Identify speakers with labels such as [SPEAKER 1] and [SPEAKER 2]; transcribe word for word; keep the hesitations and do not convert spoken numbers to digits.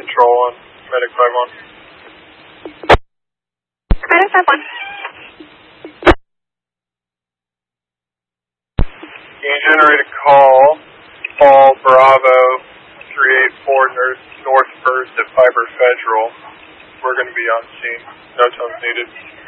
[SPEAKER 1] control on Medic five one.
[SPEAKER 2] Medic five one.
[SPEAKER 1] Can you generate a call, Paul Bravo three eight four North, North First at Fiber Federal. We're going to be on scene. No tones needed.